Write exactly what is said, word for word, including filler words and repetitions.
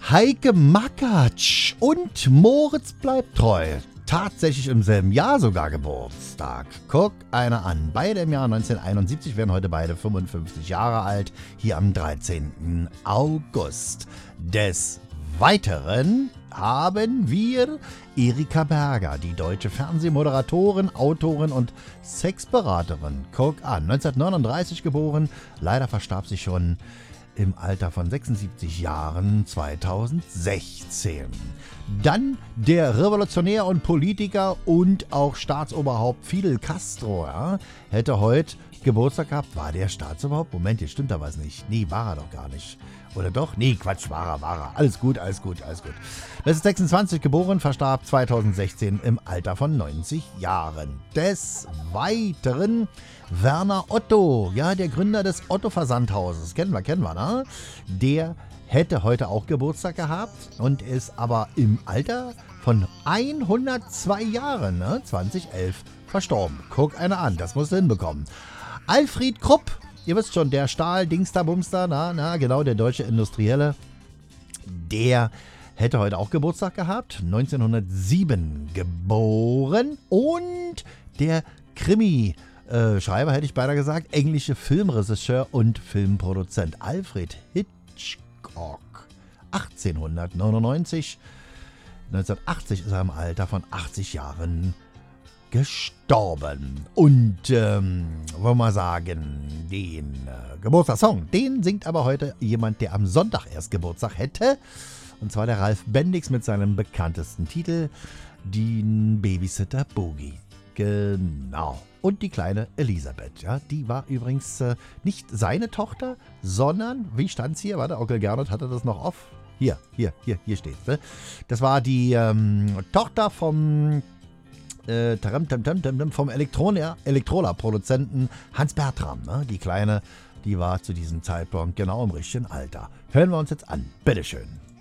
Heike Makatsch und Moritz bleibt treu. Tatsächlich im selben Jahr sogar Geburtstag. Guck einer an. Beide im Jahr neunzehnhunderteinundsiebzig, werden heute beide fünfundfünfzig Jahre alt. Hier am dreizehnten August. Des Weiteren haben wir Erika Berger, die deutsche Fernsehmoderatorin, Autorin und Sexberaterin. Guck an. neunzehnhundertneununddreißig geboren. Leider verstarb sie schon im Alter von sechsundsiebzig Jahren zweitausendsechzehn. Dann der Revolutionär und Politiker und auch Staatsoberhaupt Fidel Castro, ja, hätte heute Geburtstag gehabt. War der Staatsoberhaupt? Moment, jetzt stimmt da was nicht. Nee, war er doch gar nicht. Oder doch? Nee, Quatsch, war er, war er. Alles gut, alles gut, alles gut. Das ist sechsundzwanzig geboren, verstarb zweitausendsechzehn im Alter von neunzig Jahren. Des Weiteren Werner Otto, ja, der Gründer des Otto-Versandhauses. Kennen wir, kennen wir, ne? Der hätte heute auch Geburtstag gehabt und ist aber im Alter von hundertzwei Jahren, ne, zweitausendelf, verstorben. Guck einer an, das musst du hinbekommen. Alfred Krupp, ihr wisst schon, der Stahl-Dingster-Bumster, na, na, genau, der deutsche Industrielle, der hätte heute auch Geburtstag gehabt, neunzehnhundertsieben geboren und der Krimi- Äh, Schreiber hätte ich beinahe gesagt, englische Filmregisseur und Filmproduzent Alfred Hitchcock. achtzehnhundertneunundneunzig, neunzehnhundertachtzig ist er im Alter von achtzig Jahren gestorben. Und, ähm, wollen wir mal sagen, den äh, Geburtstagssong, den singt aber heute jemand, der am Sonntag erst Geburtstag hätte. Und zwar der Ralf Bendix mit seinem bekanntesten Titel, den Babysitter Boogie. Genau. Und die kleine Elisabeth, ja, die war übrigens äh, nicht seine Tochter, sondern, wie stand's hier? Warte, Onkel Gernot hatte das noch off. Hier, hier, hier, hier steht's. Ne? Das war die ähm, Tochter vom äh, vom Elektronia, Elektrola-Produzenten Hans Bertram. Ne? Die Kleine, die war zu diesem Zeitpunkt genau im richtigen Alter. Hören wir uns jetzt an. Bitteschön.